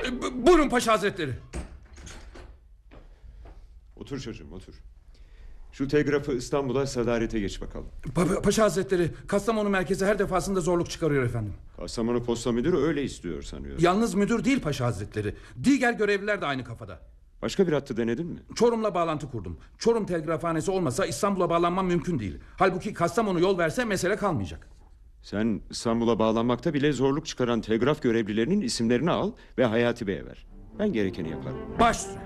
Buyurun Paşa Hazretleri. Otur çocuğum, otur. Şu telgrafı İstanbul'a sadarete geç bakalım. Paşa Hazretleri, Kastamonu merkezi her defasında zorluk çıkarıyor efendim. Kastamonu posta müdürü öyle istiyor sanıyorum. Yalnız müdür değil Paşa Hazretleri. Diğer görevliler de aynı kafada. Başka bir hattı denedin mi? Çorum'la bağlantı kurdum. Çorum telgrafhanesi olmasa İstanbul'a bağlanmam mümkün değil. Halbuki Kastamonu yol verse mesele kalmayacak. Sen İstanbul'a bağlanmakta bile zorluk çıkaran telgraf görevlilerinin isimlerini al ve Hayati Bey'e ver. Ben gerekeni yaparım. Baş üstüne.